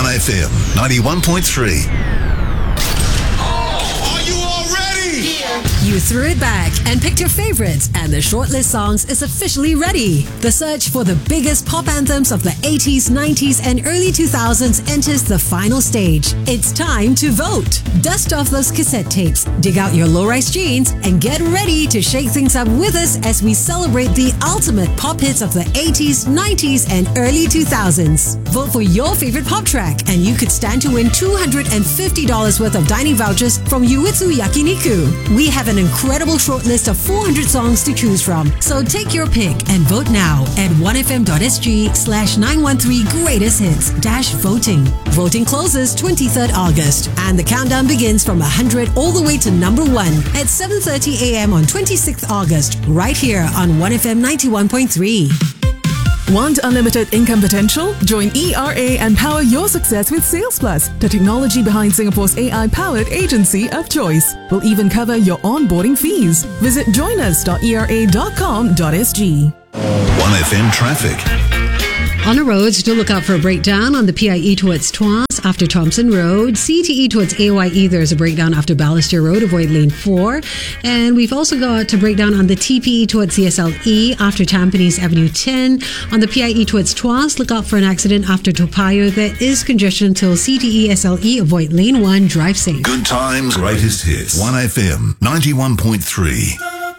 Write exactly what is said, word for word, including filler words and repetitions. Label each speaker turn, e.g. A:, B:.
A: one F M ninety-one point three.
B: You threw it back and picked your favorites, and the shortlist songs is officially ready. The search for the biggest pop anthems of the eighties, nineties, and early two thousands enters the final stage. It's time to vote. Dust off those cassette tapes, dig out your low-rise jeans, and get ready to shake things up with us as we celebrate the ultimate pop hits of the eighties, nineties, and early two thousands. Vote for your favorite pop track, and you could stand to win two hundred fifty dollars worth of dining vouchers from Yuitsu Yakiniku. We have an incredible shortlist of four hundred songs to choose from, so take your pick and vote now at one f m dot s g slash nine one three greatest hits dash voting. Voting closes twenty-third August, and the countdown begins from one hundred all the way to number one at seven thirty a m on twenty-sixth August, right here on one F M ninety-one point three.
C: Want unlimited income potential? Join E R A and power your success with Sales Plus, the technology behind Singapore's A I-powered agency of choice. We'll even cover your onboarding fees. Visit join us dot e r a dot com dot s g.
A: one F M traffic.
B: On the roads, do look out for a breakdown on the P I E towards Tuas after Thompson Road. C T E towards A Y E, there's a breakdown after Balestier Road. Avoid lane four. And we've also got a breakdown on the T P E towards C S L E after Tampines Avenue ten. On the P I E towards Tuas, look out for an accident after Toa Payoh. There is congestion till C T E S L E. Avoid lane one. Drive safe.
A: Good times, greatest hits. one F M ninety-one point three.